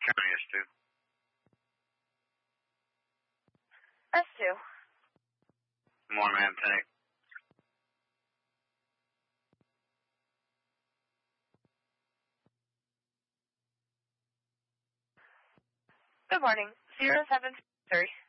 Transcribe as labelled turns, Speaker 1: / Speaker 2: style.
Speaker 1: County S2.
Speaker 2: S2.
Speaker 1: Morning, ma'am. Tank.
Speaker 2: Good morning. 073.